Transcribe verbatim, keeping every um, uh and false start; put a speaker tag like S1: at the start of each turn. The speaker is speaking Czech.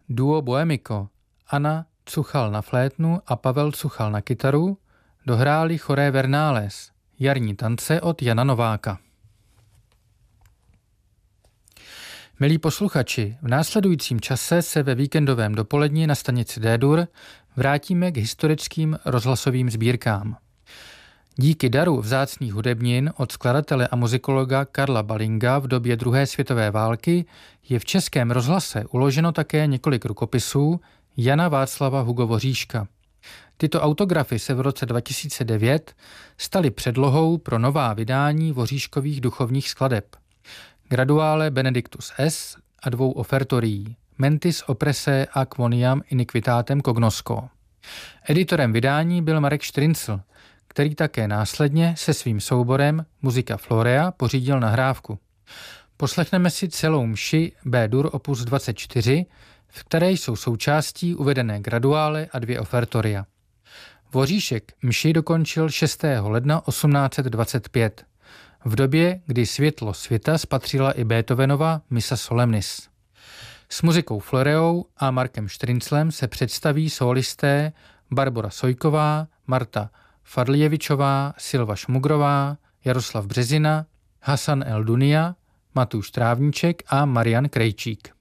S1: Duo Bohemico, Anna Cuchal na flétnu a Pavel Cuchal na kytaru, dohráli Choré Vernales, jarní tance od Jana Nováka. Milí posluchači, v následujícím čase se ve víkendovém dopoledni na stanici D-dur vrátíme k historickým rozhlasovým sbírkám. Díky daru vzácných hudebnin od skladatele a muzikologa Karla Ballinga v době druhé světové války je v Českém rozhlase uloženo také několik rukopisů Jana Václava Hugo Voříška. Tyto autografy se v roce dva tisíce devět staly předlohou pro nová vydání Voříškových duchovních skladeb. Graduále Benedictus S. a dvou ofertorií Mentis oppresse a quoniam iniquitatem cognosco. Editorem vydání byl Marek Štryncl, který také následně se svým souborem Musica Florea pořídil nahrávku. Poslechneme si celou mši B-dur opus dvacet čtyři, v které jsou součástí uvedené graduále a dvě ofertoria. Voříšek mši dokončil šestého ledna osmnáct dvacet pět, v době, kdy světlo světa spatřila i Beethovenova Missa Solemnis. S muzikou Floreou a Markem Štrynclem se představí solisté Barbora Sojková, Marta Fadljevičová, Silva Šmugrová, Jaroslav Březina, Hasan El Dunia, Matúš Trávníček a Marian Krejčík.